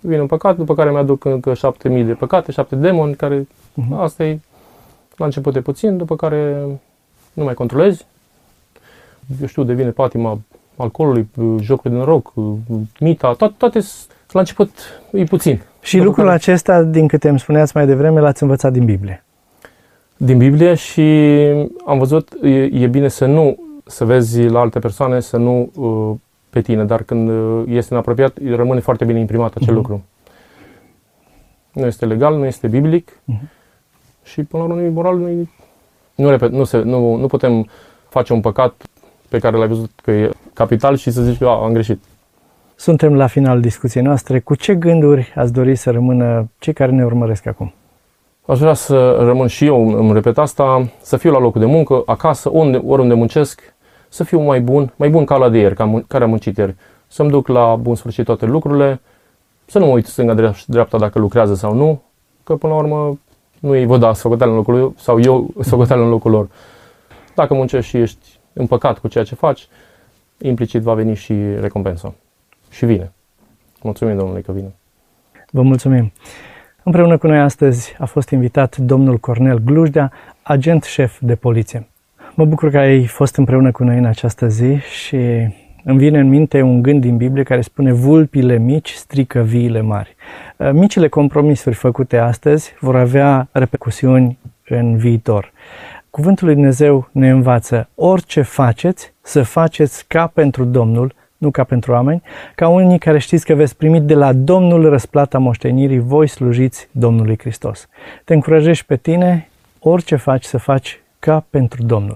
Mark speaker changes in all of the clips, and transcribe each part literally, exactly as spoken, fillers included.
Speaker 1: vine un păcat, după care mi-aduc încă șapte mii de păcate, șapte demoni, care uh-huh. asta e, la început e puțin, după care nu mai controlezi. Eu știu, devine patima alcoolului, jocul de noroc, mita, toate, toate la început e puțin.
Speaker 2: Și după lucrul care... acesta, din câte îmi spuneați mai devreme, l-ați învățat din Biblie.
Speaker 1: Din Biblie și am văzut, e, e bine să nu, să vezi la alte persoane, să nu uh, pe tine, dar când este în apropiat, rămâne foarte bine imprimat acel uh-huh. lucru. Nu este legal, nu este biblic uh-huh. și până la urmă nu e moral, nu, e, nu, repet, nu, se, nu, nu putem face un păcat pe care l-ai văzut că e capital și să zici că am greșit.
Speaker 2: Suntem la finalul discuției noastre. Cu ce gânduri ați dori să rămână cei care ne urmăresc acum?
Speaker 1: Aș vrea să rămân și eu, îmi repet asta, să fiu la locul de muncă, acasă, unde, oriunde muncesc, să fiu mai bun, mai bun ca la de ieri, ca care am muncit ieri. Să-mi duc la bun sfârșit toate lucrurile, să nu mă uit stânga-dreapta dacă lucrează sau nu, că până la urmă nu ei vă da socoteală în locul lor sau eu socoteală în locul lor. Dacă muncești și ești împăcat cu ceea ce faci, implicit va veni și recompensa. Și vine. Mulțumim, Domnule, că vine.
Speaker 2: Vă mulțumim. Împreună cu noi astăzi a fost invitat domnul Cornel Glujdea, agent șef de poliție. Mă bucur că ai fost împreună cu noi în această zi și îmi vine în minte un gând din Biblie care spune: vulpile mici strică viile mari. Micile compromisuri făcute astăzi vor avea repercusiuni în viitor. Cuvântul lui Dumnezeu ne învață: orice faceți, să faceți ca pentru Domnul, nu ca pentru oameni, ca unii care știți că veți primi de la Domnul răsplata moștenirii, voi slujiți Domnului Hristos. Te încurajez pe tine, orice faci, să faci ca pentru Domnul.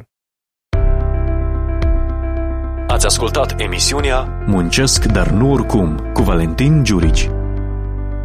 Speaker 3: Ați ascultat emisiunea Muncesc, dar nu oricum, cu Valentin Giurici.